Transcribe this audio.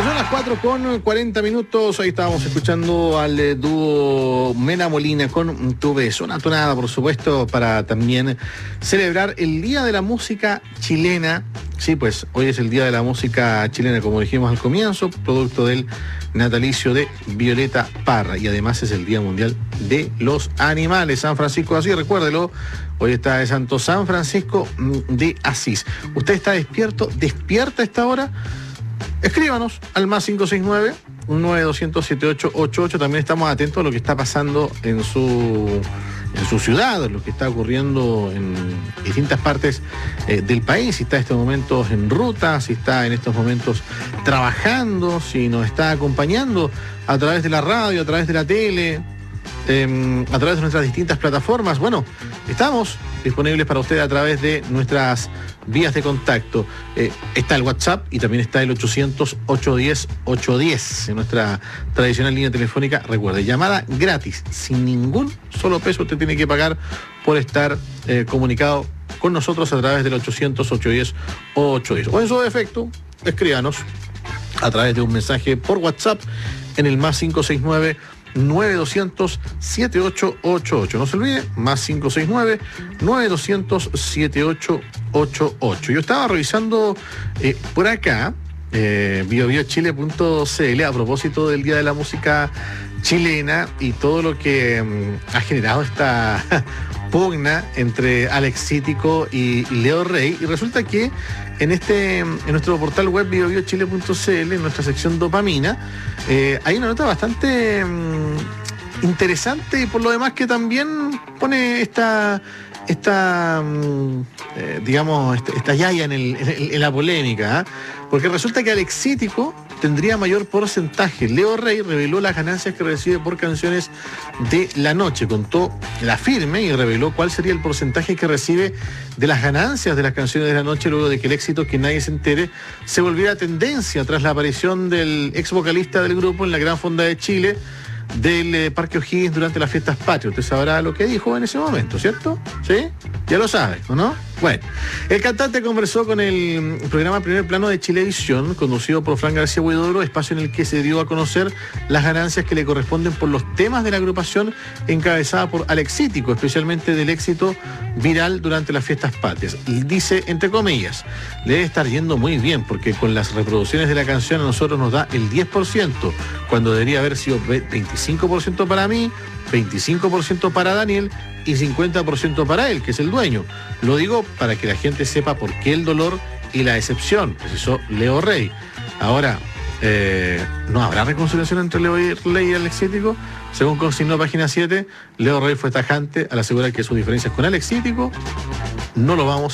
Son las 4:40. Ahí estábamos escuchando al dúo Mena Molina con Tu Beso. Una tonada, por supuesto, para también celebrar el Día de la Música Chilena. Sí, pues hoy es el Día de la Música Chilena, como dijimos al comienzo, producto del natalicio de Violeta Parra. Y además es el Día Mundial de los Animales. San Francisco de Asís, recuérdelo. Hoy está de Santo San Francisco de Asís. ¿Usted está despierto? ¿Despierta a esta hora? Escríbanos al más 569-9200-7888. También estamos atentos a lo que está pasando en su ciudad, lo que está ocurriendo en distintas partes del país. Si está en estos momentos en ruta, si está en estos momentos trabajando, si nos está acompañando a través de la radio, a través de la tele, a través de nuestras distintas plataformas. Bueno, estamos disponibles para usted a través de nuestras vías de contacto. Está el WhatsApp y también está el 800-810-810 en nuestra tradicional línea telefónica. Recuerde, llamada gratis, sin ningún solo peso usted tiene que pagar por estar comunicado con nosotros a través del 800-810-810. O en su defecto, escríbanos a través de un mensaje por WhatsApp en el más 569-9200-7888. No se olvide, más 569-9200-7888. Yo estaba revisando por acá biobiochile.cl a propósito del Día de la Música Chilena y todo lo que ha generado esta pugna entre Alex Cítico y Leo Rey. Y resulta que en nuestro portal web biobiochile.cl, en nuestra sección dopamina, hay una nota bastante interesante y por lo demás que también pone esta yaya en la polémica, porque resulta que Alex Cítico tendría mayor porcentaje. Leo Rey reveló las ganancias que recibe por canciones de la noche, contó la firme y reveló cuál sería el porcentaje que recibe de las ganancias de las canciones de la noche luego de que el éxito Que Nadie Se Entere se volviera tendencia tras la aparición del ex vocalista del grupo en la Gran Fonda de Chile del Parque O'Higgins durante las fiestas patrias. Usted sabrá lo que dijo en ese momento, ¿cierto? ¿Sí? Ya lo sabe, ¿o no? Bueno, el cantante conversó con el programa Primer Plano de Chilevisión, conducido por Fran García Huidobro, espacio en el que se dio a conocer las ganancias que le corresponden por los temas de la agrupación encabezada por Alex Cítico, especialmente del éxito viral durante las fiestas patrias. Dice, entre comillas, le debe estar yendo muy bien, porque con las reproducciones de la canción a nosotros nos da el 10%, cuando debería haber sido 25% para mí, 25% para Daniel y 50% para él, que es el dueño. Lo digo para que la gente sepa por qué el dolor y la decepción, precisó Leo Rey. Ahora, ¿no habrá reconciliación entre Leo Rey y Alex Cítico? Según consignó Página 7, Leo Rey fue tajante al asegurar que sus diferencias con Alex Cítico no lo vamos